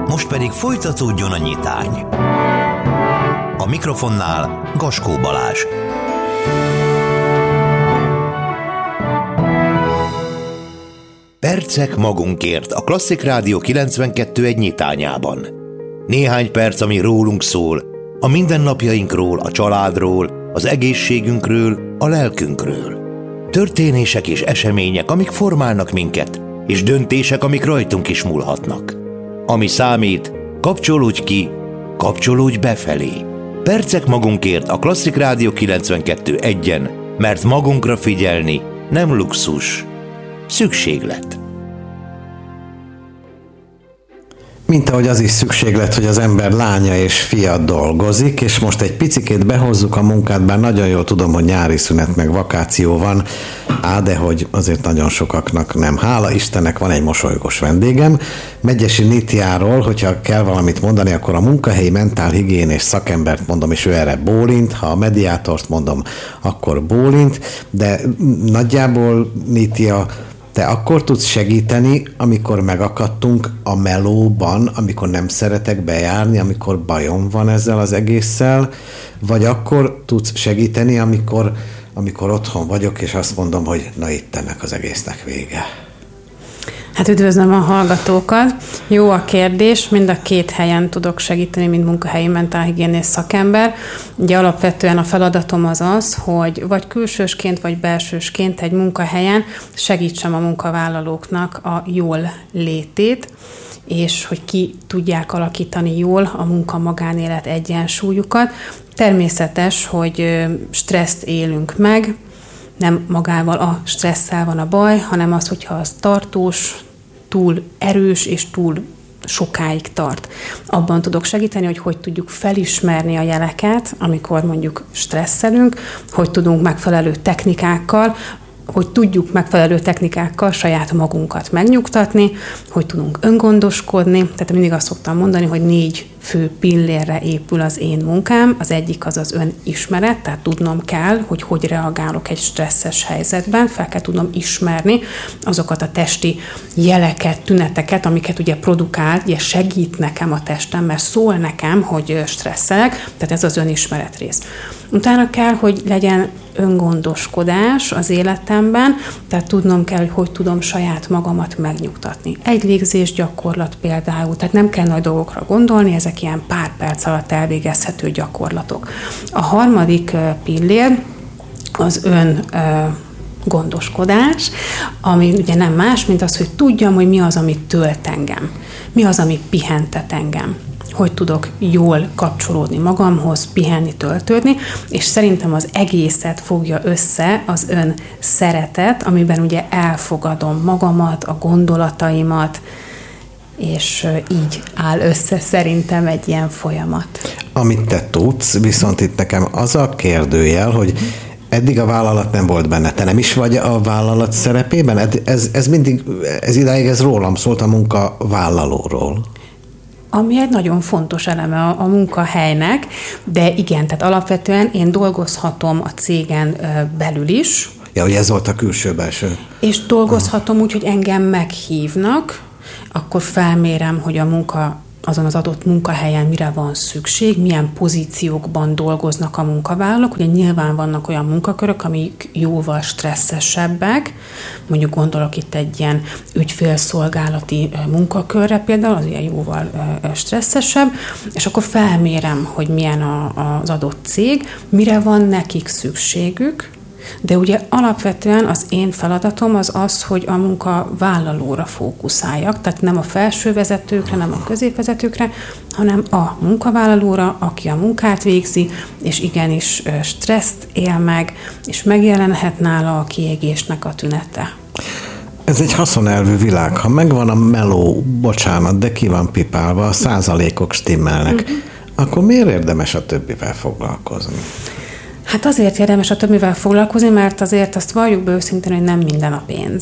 Most pedig folytatódjon a nyitány. A mikrofonnál Gaskó Balázs. Percek magunkért a Klasszik Rádió 92.1 nyitányában. Néhány perc, ami rólunk szól, a mindennapjainkról, a családról, az egészségünkről, a lelkünkről. Történések és események, amik formálnak minket, és döntések, amik rajtunk is múlhatnak. Ami számít, kapcsolódj ki, kapcsolódj befelé. Percek magunkért a Klasszik Rádió 92.1-en, mert magunkra figyelni nem luxus, szükséglet. Mint ahogy az is szükséglet, hogy az ember lánya és fia dolgozik, és most egy picikét behozzuk a munkát, bár nagyon jól tudom, hogy nyári szünet meg vakáció van, de hogy azért nagyon sokaknak nem. Hála Istennek van egy mosolygós vendégem. Megyesi Nítiáról, hogyha kell valamit mondani, akkor a munkahelyi mentálhigiénés szakembert mondom, és ő erre bólint, ha a mediátort mondom, akkor bólint, de nagyjából Nítia, te akkor tudsz segíteni, amikor megakadtunk a melóban, amikor nem szeretek bejárni, amikor bajom van ezzel az egésszel, vagy akkor tudsz segíteni, amikor otthon vagyok, és azt mondom, hogy na itt ennek az egésznek vége. Hát üdvözlöm a hallgatókat. Jó a kérdés, mind a két helyen tudok segíteni, mint munkahelyi mentálhigiénész szakember. Ugye alapvetően a feladatom az, hogy vagy külsősként, vagy belsősként egy munkahelyen segítsem a munkavállalóknak a jól létét, és hogy ki tudják alakítani jól a munka-magánélet egyensúlyukat. Természetes, hogy stresszt élünk meg, nem magával a stresszel van a baj, hanem az, hogyha az tartós, túl erős és túl sokáig tart. Abban tudok segíteni, hogy tudjuk felismerni a jeleket, amikor mondjuk stresszelünk, hogy tudunk megfelelő technikákkal, hogy tudjuk megfelelő technikákkal saját magunkat megnyugtatni, hogy tudunk öngondoskodni. Tehát mindig azt szoktam mondani, hogy 4 fő pillérre épül az én munkám. Az egyik az önismeret, tehát tudnom kell, hogy reagálok egy stresszes helyzetben, fel kell tudnom ismerni azokat a testi jeleket, tüneteket, amiket ugye produkál, ugye segít nekem a testem, mert szól nekem, hogy stresszelek, tehát ez az önismeret rész. Utána kell, hogy legyen öngondoskodás az életemben, tehát tudnom kell, hogy tudom saját magamat megnyugtatni. Egy légzés gyakorlat például, tehát nem kell nagy dolgokra gondolni, ezek ilyen pár perc alatt elvégezhető gyakorlatok. A harmadik pillér az gondoskodás, ami ugye nem más, mint az, hogy tudjam, hogy mi az, ami tölt engem, mi az, ami pihentet engem, hogy tudok jól kapcsolódni magamhoz, pihenni, töltődni, és szerintem az egészet fogja össze az szeretet, amiben ugye elfogadom magamat, a gondolataimat, és így áll össze szerintem egy ilyen folyamat. Amit te tudsz, viszont itt nekem az a kérdőjel, hogy eddig a vállalat nem volt benne. Te nem is vagy a vállalat szerepében? Ez idáig rólam szólt, a munkavállalóról. Ami egy nagyon fontos eleme a munkahelynek, de igen, tehát alapvetően én dolgozhatom a cégen belül is. Ja, hogy ez volt a külső-belső. És dolgozhatom úgy, hogy engem meghívnak, akkor felmérem, hogy azon az adott munkahelyen mire van szükség, milyen pozíciókban dolgoznak a munkavállalók. Ugye nyilván vannak olyan munkakörök, amik jóval stresszesebbek, mondjuk gondolok itt egy ilyen ügyfélszolgálati munkakörre például, az ilyen jóval stresszesebb, és akkor felmérem, hogy milyen az adott cég, mire van nekik szükségük, de ugye alapvetően az én feladatom az, hogy a munkavállalóra fókuszáljak, tehát nem a felső vezetőkre, nem a középvezetőkre, hanem a munkavállalóra, aki a munkát végzi, és igenis stresszt él meg, és megjelenhet nála a kiégésnek a tünete. Ez egy haszonelvű világ. Ha megvan a meló, bocsánat, de ki van pipálva, a százalékok stimmelnek, akkor miért érdemes a többivel foglalkozni? Hát azért érdemes a többivel foglalkozni, mert azért azt valljuk be őszintén, hogy nem minden a pénz.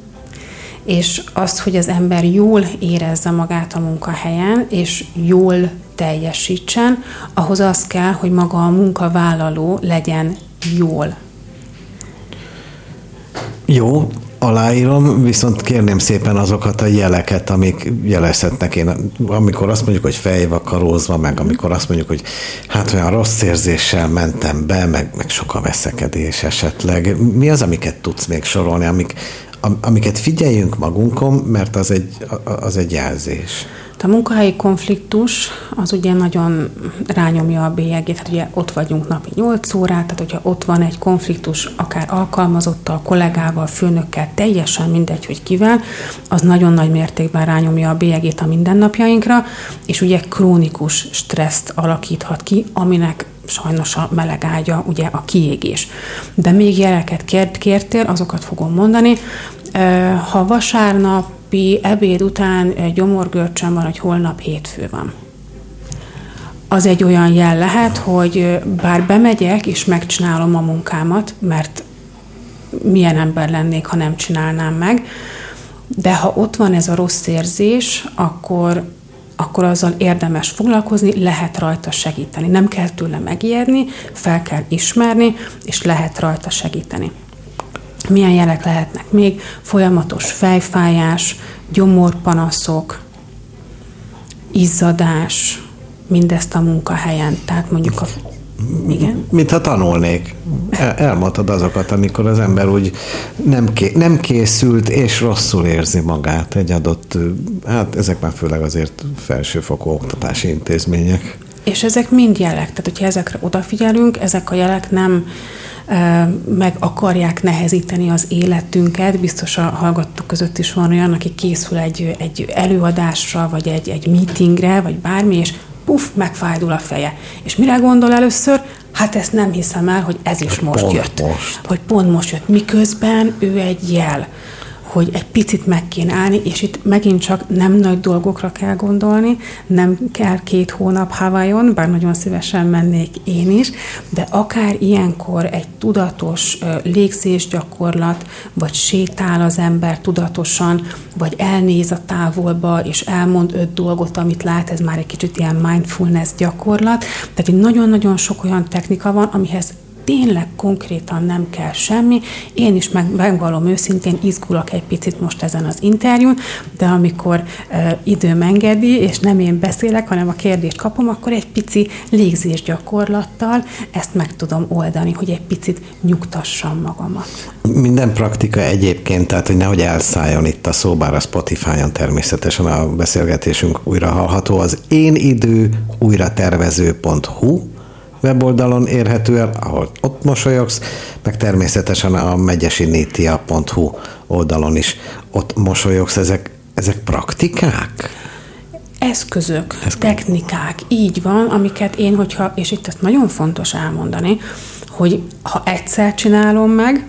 És az, hogy az ember jól érezze magát a munkahelyen, és jól teljesítsen, ahhoz az kell, hogy maga a munkavállaló legyen jól. Jó, Aláírom, viszont kérném szépen azokat a jeleket, amik jelezhetnek. Én, amikor azt mondjuk, hogy fejvakarózva, meg amikor azt mondjuk, hogy hát olyan rossz érzéssel mentem be, meg sok a veszekedés esetleg. Mi az, amiket tudsz még sorolni, amiket figyeljünk magunkon, mert az egy jelzés? A munkahelyi konfliktus az ugye nagyon rányomja a bélyegét, hát ugye ott vagyunk napi 8 órát, tehát hogyha ott van egy konfliktus, akár alkalmazottal, kollégával, főnökkel, teljesen mindegy, hogy kivel, az nagyon nagy mértékben rányomja a bélyegét a mindennapjainkra, és ugye krónikus stresszt alakíthat ki, aminek sajnos a meleg ágya, ugye a kiégés. De még jeleket kértél, azokat fogom mondani. Ha vasárnapi ebéd után gyomorgörcsön van, hogy holnap hétfő van. Az egy olyan jel lehet, hogy bár bemegyek és megcsinálom a munkámat, mert milyen ember lennék, ha nem csinálnám meg, de ha ott van ez a rossz érzés, akkor azzal érdemes foglalkozni, lehet rajta segíteni. Nem kell tőle megijedni, fel kell ismerni, és lehet rajta segíteni. Milyen jelek lehetnek még? Folyamatos fejfájás, gyomorpanaszok, izzadás, mindezt a munkahelyen. Tehát mondjuk igen? Mintha tanulnék. Elmondtad azokat, amikor az ember úgy nem készült és rosszul érzi magát egy adott, hát ezek már főleg azért felsőfokú oktatási intézmények. És ezek mind jelek, tehát hogyha ezekre odafigyelünk, ezek a jelek nem meg akarják nehezíteni az életünket. Biztos a hallgatók között is van olyan, aki készül egy előadásra, vagy egy meetingre, vagy bármi, és megfájdul a feje. És mire gondol először? Hát ezt nem hiszem el, hogy ez is most jött. Hogy pont most jött. Miközben ő egy jel, hogy egy picit meg kéne állni, és itt megint csak nem nagy dolgokra kell gondolni, nem kell 2 hónap Hawaiion, bár nagyon szívesen mennék én is, de akár ilyenkor egy tudatos légzésgyakorlat, vagy sétál az ember tudatosan, vagy elnéz a távolba, és elmond 5 dolgot, amit lát, ez már egy kicsit ilyen mindfulness gyakorlat. Tehát így nagyon-nagyon sok olyan technika van, amihez tényleg konkrétan nem kell semmi. Én is megvallom őszintén, izgulok egy picit most ezen az interjún, de amikor időm engedi, és nem én beszélek, hanem a kérdést kapom, akkor egy pici légzésgyakorlattal ezt meg tudom oldani, hogy egy picit nyugtassam magamat. Minden praktika egyébként, tehát hogy nehogy elszálljon itt a szó, bár a Spotify-on természetesen a beszélgetésünk újra hallható, az énidőújratervező.hu weboldalon érhető el, ahol ott mosolyogsz, meg természetesen a megyesinitia.hu oldalon is ott mosolyogsz. Ezek praktikák? Eszközök, technikák, így van, amiket én, és itt ezt nagyon fontos elmondani, hogy ha egyszer csinálom meg,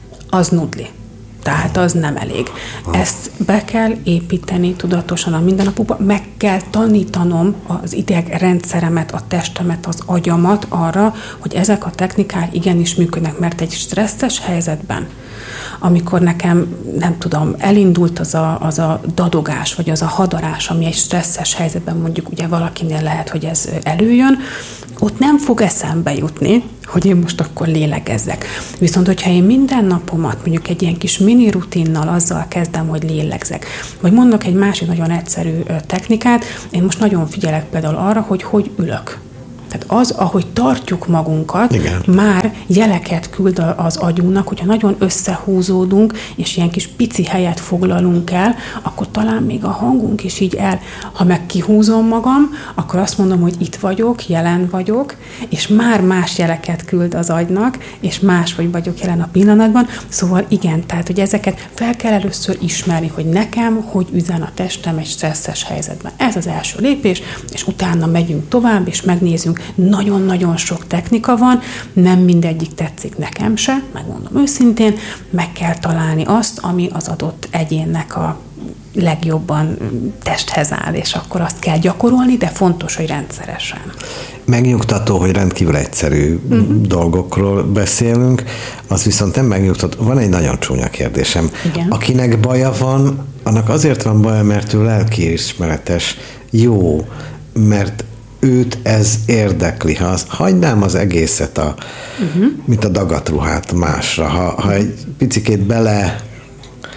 az nudli. Tehát az nem elég. Ezt be kell építeni tudatosan a mindennapokban, meg kell tanítanom az idegrendszeremet, a testemet, az agyamat arra, hogy ezek a technikák igenis működnek, mert egy stresszes helyzetben, amikor nekem, nem tudom, elindult az a dadogás, vagy az a hadarás, ami egy stresszes helyzetben mondjuk ugye valakinél lehet, hogy ez előjön, ott nem fog eszembe jutni, hogy én most akkor lélegezzek. Viszont, hogyha én minden napomat mondjuk egy ilyen kis mini rutinnal azzal kezdem, hogy lélegzek, vagy mondok egy másik nagyon egyszerű technikát, én most nagyon figyelek például arra, hogy ülök. Tehát az, ahogy tartjuk magunkat, igen, már jeleket küld az agyunknak, hogyha nagyon összehúzódunk, és ilyen kis pici helyet foglalunk el, akkor talán még a hangunk is így ha meg kihúzom magam, akkor azt mondom, hogy itt vagyok, jelen vagyok, és már más jeleket küld az agynak, és máshogy vagyok jelen a pillanatban. Szóval igen, tehát, hogy ezeket fel kell először ismerni, hogy nekem, hogy üzen a testem egy stresszes helyzetben. Ez az első lépés, és utána megyünk tovább, és megnézzünk. Nagyon-nagyon sok technika van, nem mindegyik tetszik nekem se, megmondom őszintén, meg kell találni azt, ami az adott egyénnek a legjobban testhez áll, és akkor azt kell gyakorolni, de fontos, hogy rendszeresen. Megnyugtató, hogy rendkívül egyszerű dolgokról beszélünk, az viszont nem megnyugtató. Van egy nagyon csúnya kérdésem. Igen. Akinek baja van, annak azért van baja, mert ő lelkiismeretes, jó, mert őt ez érdekli. Ha hagynám az egészet, mint a dagatruhát másra, ha egy picikét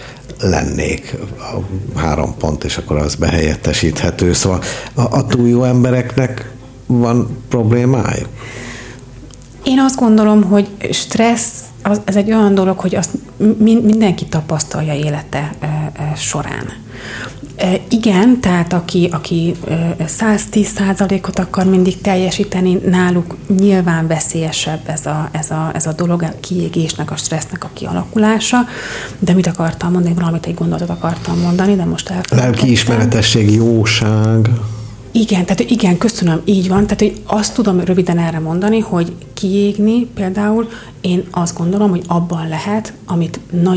lennék. 3 pont, és akkor az behelyettesíthető. Szóval a túl jó embereknek van problémájuk? Én azt gondolom, hogy stressz, ez egy olyan dolog, hogy azt mindenki tapasztalja élete során. Igen, tehát aki 110%-ot akar mindig teljesíteni, náluk nyilván veszélyesebb ez a dolog, a kiégésnek, a stressznek a kialakulása. De mit akartam mondani? Valamit, egy gondolatot akartam mondani, de most elfelejtettem. Lelkiismeretesség, jóság. Igen, tehát igen, köszönöm, így van. Tehát hogy azt tudom röviden erre mondani, hogy kiégni például, én azt gondolom, hogy abban lehet, amit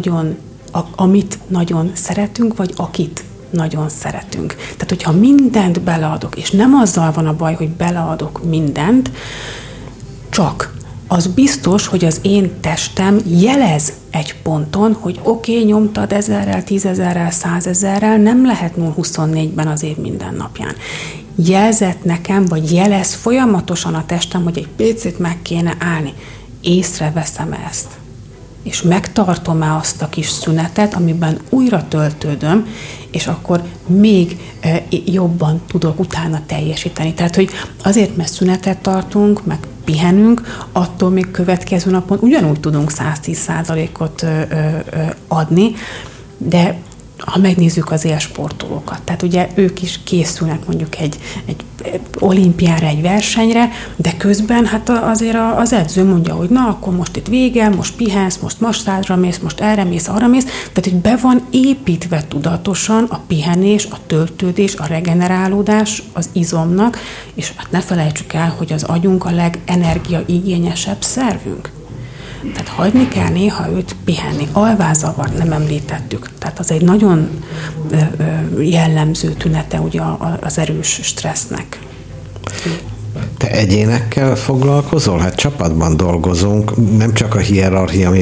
nagyon szeretünk, vagy akit nagyon szeretünk. Tehát, hogyha mindent beleadok, és nem azzal van a baj, hogy beleadok mindent, csak az biztos, hogy az én testem jelez egy ponton, hogy oké, nyomtad 1000-rel, 10.000-rel, 100.000-rel, nem lehet 0-24-ben az év minden napján. Jelzett nekem, vagy jelez folyamatosan a testem, hogy egy picit meg kéne állni. Észreveszem ezt. És megtartom-e azt a kis szünetet, amiben újra töltődöm, és akkor még jobban tudok utána teljesíteni. Tehát, hogy azért, mert szünetet tartunk, meg pihenünk, attól még következő napon ugyanúgy tudunk 110%-ot adni, de ha megnézzük az élsportolókat, tehát ugye ők is készülnek mondjuk egy olimpiára, egy versenyre, de közben hát azért az edző mondja, hogy na, akkor most itt vége, most pihensz, most masszázsra mész, most erre mész, arra mész, tehát hogy be van építve tudatosan a pihenés, a töltődés, a regenerálódás az izomnak, és hát ne felejtsük el, hogy az agyunk a legenergiaigényesebb szervünk. Tehát hagyni kell néha őt pihenni. Alvászavar nem említettük. Tehát az egy nagyon jellemző tünete ugye az erős stressznek. Te egyénekkel foglalkozol? Hát csapatban dolgozunk, nem csak a hierarchia